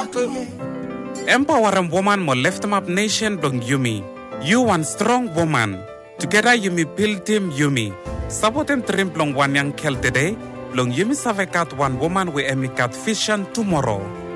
Empower a woman mo lift up nation blong Yumi. You one strong woman. Together Yumi build team Yumi. Support him trim blong one young kel today. Blong Yumi savekat one woman we emikat vision tomorrow.